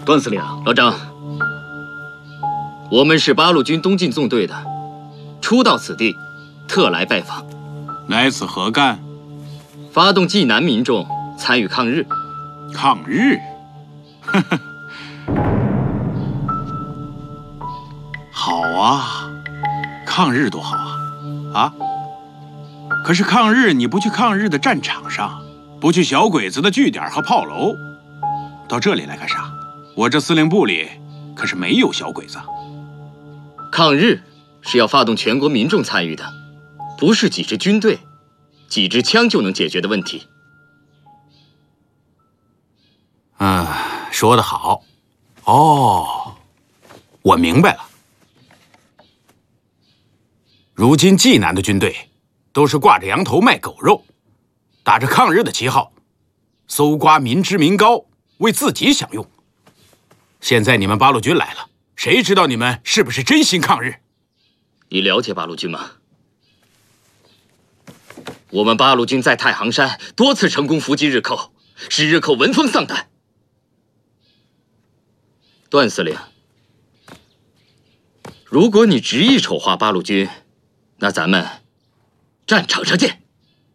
段司令， 老张，我们是八路军东进纵队的，初到此地，特来拜访。 来此何干？ 发动济南民众参与抗日。 抗日？呵呵，好啊，抗日多好啊！啊！可是抗日你不去抗日的战场上，不去小鬼子的据点和炮楼，到这里来干啥？我这司令部里可是没有小鬼子。 抗日是要发动全国民众参与的，不是几支军队、几支枪就能解决的问题。 说得好。哦，我明白了。如今济南的军队都是挂着羊头卖狗肉，打着抗日的旗号，搜刮民脂民膏，为自己享用。现在你们八路军来了，谁知道你们是不是真心抗日？ 你了解八路军吗？我们八路军在太行山多次成功伏击日寇，使日寇闻风丧胆。段司令，如果你执意丑化八路军，那咱们战场上见。